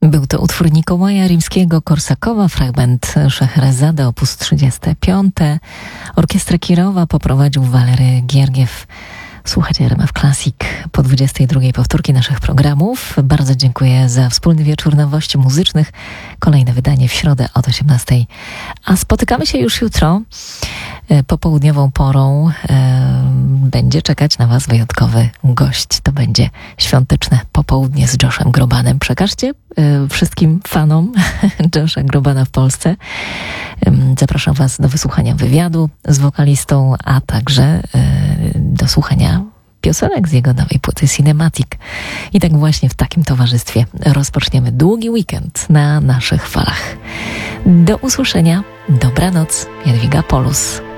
Był to utwór Mikołaja Rimskiego-Korsakowa, fragment Szeherazady op. 35. Orkiestrę Kirowa poprowadził Walery Giergiew. Słuchajcie RMF Classic po 22. powtórki naszych programów. Bardzo dziękuję za wspólny wieczór nowości muzycznych. Kolejne wydanie w środę od 18. A spotykamy się już jutro. Popołudniową porą będzie czekać na Was wyjątkowy gość. To będzie świąteczne popołudnie z Joshem Grobanem. Przekażcie wszystkim fanom Josha Grobana w Polsce. Zapraszam Was do wysłuchania wywiadu z wokalistą, a także do słuchania piosenek z jego nowej płyty Cinematic. I tak właśnie w takim towarzystwie rozpoczniemy długi weekend na naszych falach. Do usłyszenia. Dobranoc. Jadwiga Polus.